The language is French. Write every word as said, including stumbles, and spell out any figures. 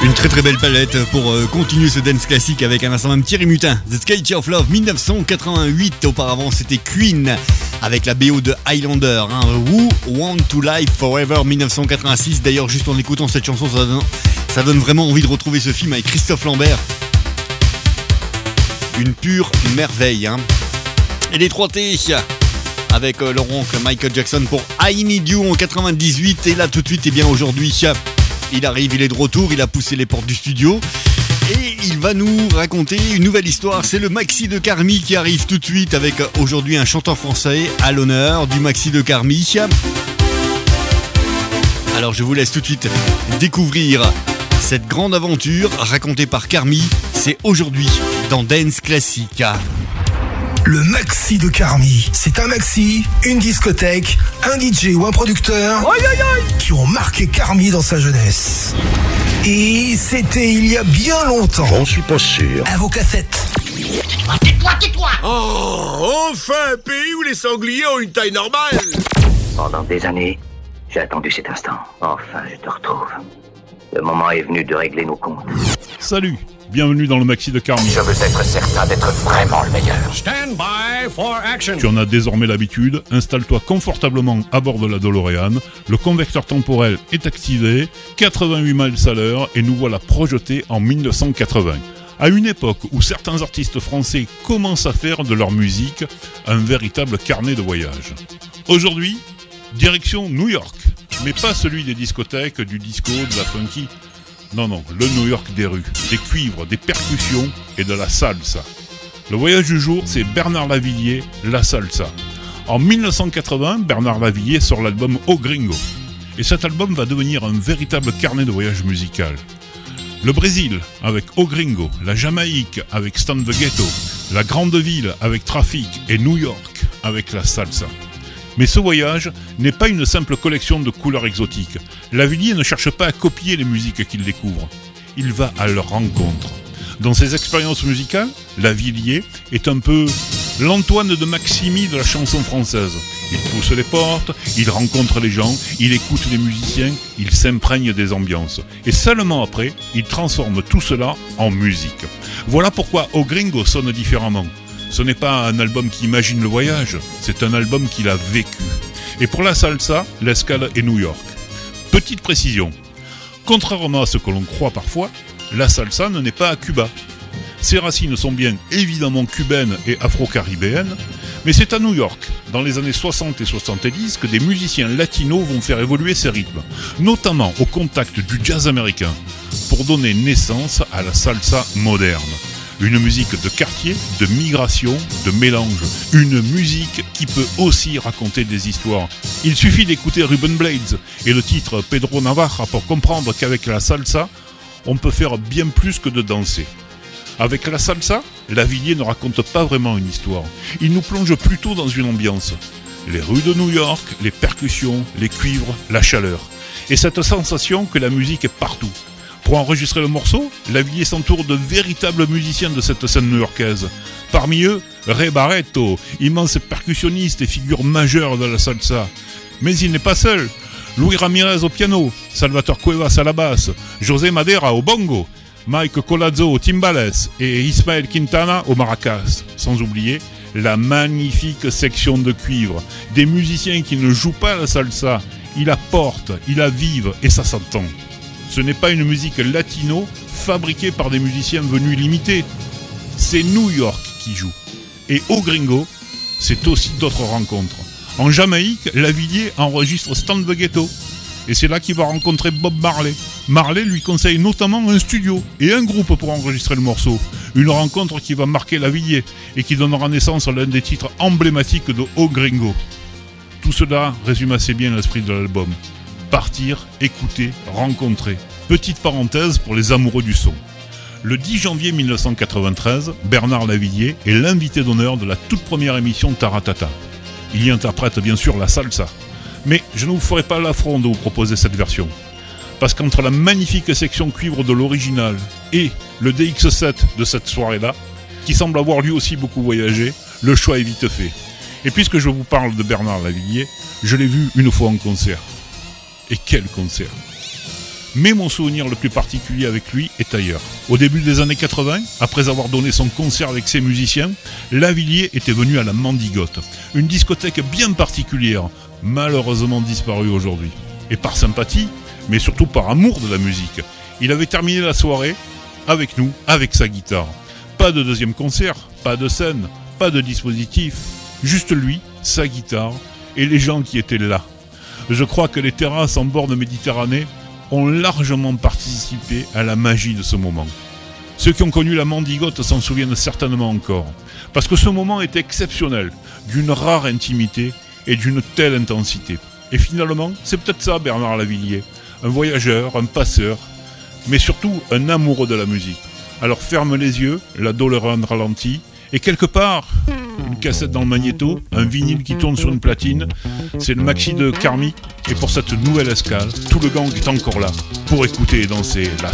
Une très très belle palette pour euh, continuer ce dance classique avec un instant un petit Mutin. The Sketch of Love dix-neuf quatre-vingt-huit. Auparavant c'était Queen avec la B O de Highlander, hein. Who Want to Live Forever dix-neuf quatre-vingt-six. D'ailleurs juste en écoutant cette chanson ça donne, ça donne vraiment envie de retrouver ce film avec Christophe Lambert. Une pure merveille, hein. Et les trois T avec euh, leur oncle Michael Jackson pour I Need You en quatre-vingt-dix-huit. Et là tout de suite, et bien aujourd'hui il arrive, il est de retour, il a poussé les portes du studio et il va nous raconter une nouvelle histoire. C'est le Maxi de Carmi qui arrive tout de suite avec aujourd'hui un chanteur français à l'honneur du Maxi de Carmi. Alors je vous laisse tout de suite découvrir cette grande aventure racontée par Carmi. C'est aujourd'hui dans Dance Classique. Le Maxi de Carmi, c'est un maxi, une discothèque, un D J ou un producteur aïe, aïe, aïe, qui ont marqué Carmi dans sa jeunesse. Et c'était il y a bien longtemps. J'en suis pas sûr. À vos cassettes. Tais-toi, tais-toi, tais-toi. Oh, enfin un pays où les sangliers ont une taille normale. Pendant des années, j'ai attendu cet instant. Enfin, je te retrouve. Le moment est venu de régler nos comptes. Salut, bienvenue dans le Maxi de Carmi. Je veux être certain d'être vraiment le meilleur. Stand by for action. Tu en as désormais l'habitude, installe-toi confortablement à bord de la DeLorean, le convecteur temporel est activé, quatre-vingt-huit miles à l'heure et nous voilà projetés en dix-neuf quatre-vingts. À une époque où certains artistes français commencent à faire de leur musique un véritable carnet de voyage. Aujourd'hui, direction New York, mais pas celui des discothèques, du disco, de la funky. Non, non, le New York des rues, des cuivres, des percussions et de la salsa. Le voyage du jour, c'est Bernard Lavilliers, La Salsa. En dix-neuf quatre-vingts, Bernard Lavilliers sort l'album O Gringo. Et cet album va devenir un véritable carnet de voyage musical. Le Brésil avec O Gringo, la Jamaïque avec Stan the Ghetto, la Grande Ville avec Trafic et New York avec la Salsa. Mais ce voyage n'est pas une simple collection de couleurs exotiques. Lavilliers ne cherche pas à copier les musiques qu'il découvre. Il va à leur rencontre. Dans ses expériences musicales, Lavilliers est un peu l'Antoine de Maximi de la chanson française. Il pousse les portes, il rencontre les gens, il écoute les musiciens, il s'imprègne des ambiances. Et seulement après, il transforme tout cela en musique. Voilà pourquoi O Gringo sonne différemment. Ce n'est pas un album qui imagine le voyage, c'est un album qu'il a vécu. Et pour la salsa, l'escale est New York. Petite précision, contrairement à ce que l'on croit parfois, la salsa ne naît pas à Cuba. Ses racines sont bien évidemment cubaines et afro-caribéennes, mais c'est à New York, dans les années soixante et soixante-dix, que des musiciens latinos vont faire évoluer ces rythmes, notamment au contact du jazz américain, pour donner naissance à la salsa moderne. Une musique de quartier, de migration, de mélange. Une musique qui peut aussi raconter des histoires. Il suffit d'écouter Ruben Blades et le titre Pedro Navaja pour comprendre qu'avec la salsa, on peut faire bien plus que de danser. Avec la salsa, Lavilliers ne raconte pas vraiment une histoire. Il nous plonge plutôt dans une ambiance. Les rues de New York, les percussions, les cuivres, la chaleur. Et cette sensation que la musique est partout. Pour enregistrer le morceau, Lavilliers s'entoure de véritables musiciens de cette scène new-yorkaise. Parmi eux, Ray Barretto, immense percussionniste et figure majeure de la salsa. Mais il n'est pas seul. Louis Ramirez au piano, Salvatore Cuevas à la basse, José Madera au bongo, Mike Colazzo au timbales et Ismael Quintana au maracas. Sans oublier la magnifique section de cuivre. Des musiciens qui ne jouent pas la salsa, ils la portent, ils la vivent et ça s'entend. Ce n'est pas une musique latino fabriquée par des musiciens venus l'imiter. C'est New York qui joue. Et O Gringo, c'est aussi d'autres rencontres. En Jamaïque, Lavilliers enregistre Stan the Ghetto. Et c'est là qu'il va rencontrer Bob Marley. Marley lui conseille notamment un studio et un groupe pour enregistrer le morceau. Une rencontre qui va marquer Lavilliers et qui donnera naissance à l'un des titres emblématiques de O Gringo. Tout cela résume assez bien l'esprit de l'album. Partir, écouter, rencontrer. Petite parenthèse pour les amoureux du son. Le dix janvier dix-neuf quatre-vingt-treize, Bernard Lavilliers est l'invité d'honneur de la toute première émission Taratata. Il y interprète bien sûr la salsa. Mais je ne vous ferai pas l'affront de vous proposer cette version. Parce qu'entre la magnifique section cuivre de l'original et le D X sept de cette soirée-là, qui semble avoir lui aussi beaucoup voyagé, le choix est vite fait. Et puisque je vous parle de Bernard Lavilliers, je l'ai vu une fois en concert. Et quel concert! Mais mon souvenir le plus particulier avec lui est ailleurs. Au début des années quatre-vingts, après avoir donné son concert avec ses musiciens, Lavilliers était venu à la Mandigote, une discothèque bien particulière, malheureusement disparue aujourd'hui. Et par sympathie, mais surtout par amour de la musique, il avait terminé la soirée avec nous, avec sa guitare. Pas de deuxième concert, pas de scène, pas de dispositif, juste lui, sa guitare et les gens qui étaient là. Je crois que les terrasses en bord de Méditerranée ont largement participé à la magie de ce moment. Ceux qui ont connu la Mandigote s'en souviennent certainement encore, parce que ce moment était exceptionnel, d'une rare intimité et d'une telle intensité. Et finalement, c'est peut-être ça Bernard Lavilliers, un voyageur, un passeur, mais surtout un amoureux de la musique. Alors ferme les yeux, la DeLorean ralentit, et quelque part, une cassette dans le magnéto, un vinyle qui tourne sur une platine, c'est le maxi de Carmi, et pour cette nouvelle escale, tout le gang est encore là, pour écouter et danser la